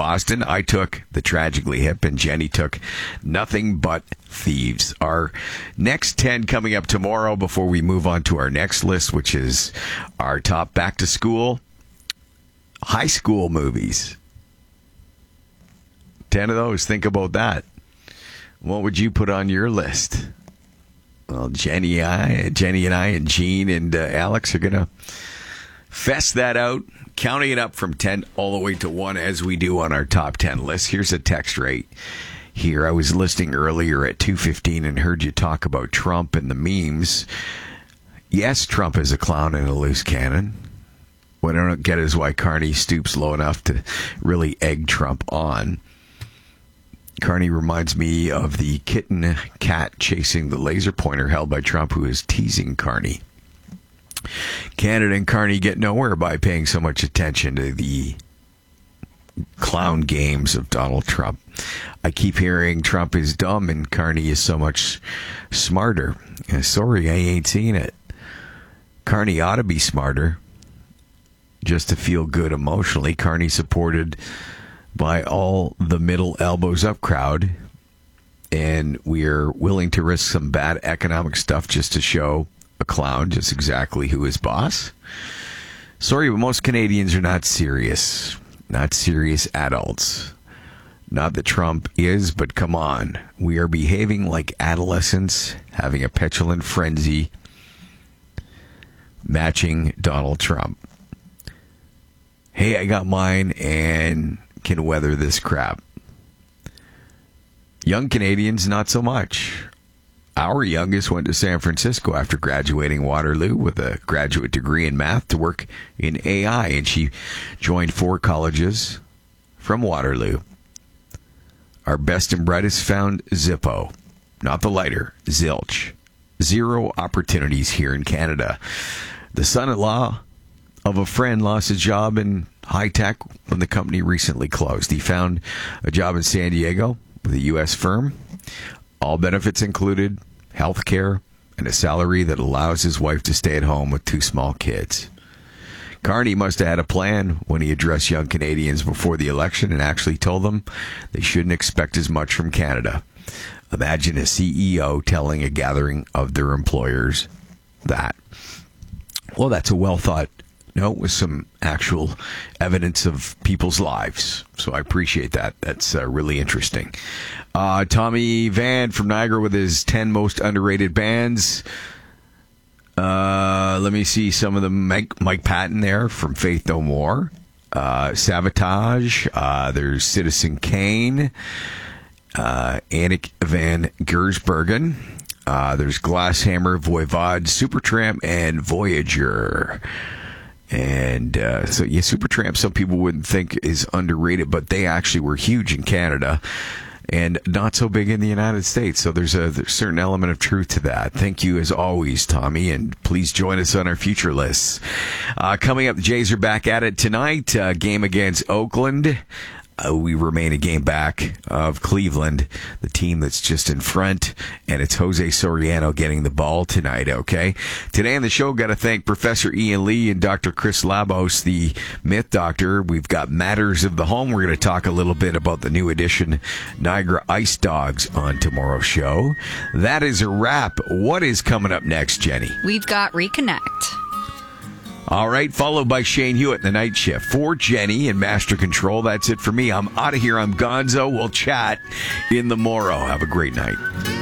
Boston. I took The Tragically Hip, and Jenny took Nothing But Thieves. Our next 10 coming up tomorrow before we move on to our next list, which is our top back-to-school high school movies. 10 of those. Think about that. What would you put on your list? Well, Jenny and I and Gene and Alex are going to fess that out, counting it up from 10 all the way to 1 as we do on our top 10 list. Here's a text rate here. I was listening earlier at 2:15 and heard you talk about Trump and the memes. Yes, Trump is a clown and a loose cannon. What I don't get is why Carney stoops low enough to really egg Trump on. Carney reminds me of the kitten cat chasing the laser pointer held by Trump, who is teasing Carney. Canada and Carney get nowhere by paying so much attention to the clown games of Donald Trump. I keep hearing Trump is dumb and Carney is so much smarter. Sorry, I ain't seen it. Carney ought to be smarter just to feel good emotionally. Carney supported by all the middle elbows up crowd, and we're willing to risk some bad economic stuff just to show a clown just exactly who is boss. Sorry, but most Canadians are not serious adults. Not that Trump is, but come on. We are behaving like adolescents, having a petulant frenzy, matching Donald Trump. Hey, I got mine and can weather this crap. Young Canadians, not so much. Our youngest went to San Francisco after graduating Waterloo with a graduate degree in math to work in AI, and she joined 4 colleges from Waterloo. Our best and brightest found Zippo, not the lighter, zilch. 0 opportunities here in Canada. The son-in-law of a friend lost his job in high tech when the company recently closed. He found a job in San Diego with a U.S. firm. All benefits included health care and a salary that allows his wife to stay at home with 2 small kids. Carney must have had a plan when he addressed young Canadians before the election and actually told them they shouldn't expect as much from Canada. Imagine a CEO telling a gathering of their employers that. Well, that's a well-thought note with some actual evidence of people's lives. So I appreciate that. That's really interesting. Tommy Van from Niagara with his 10 most underrated bands. Let me see some of them. Mike Patton there from Faith No More. Sabotage. There's Citizen Kane. Annick Van Gersbergen. There's Glasshammer, Voivod, Supertramp, and Voyager. And so, yeah, Supertramp, some people wouldn't think is underrated, but they actually were huge in Canada and not so big in the United States. So there's a certain element of truth to that. Thank you, as always, Tommy, and please join us on our future lists. Coming up, the Jays are back at it tonight. Game against Oakland. We remain a game back of Cleveland, the team that's just in front, and it's Jose Soriano getting the ball tonight, okay? Today on the show, got to thank Professor Ian Lee and Dr. Chris Labos, the Myth Doctor. We've got Matters of the Home. We're going to talk a little bit about the new edition, Niagara Ice Dogs, on tomorrow's show. That is a wrap. What is coming up next, Jenny? We've got Reconnect. All right, followed by Shane Hewitt in the night shift. For Jenny in Master Control, that's it for me. I'm out of here. I'm Gonzo. We'll chat in the morrow. Have a great night.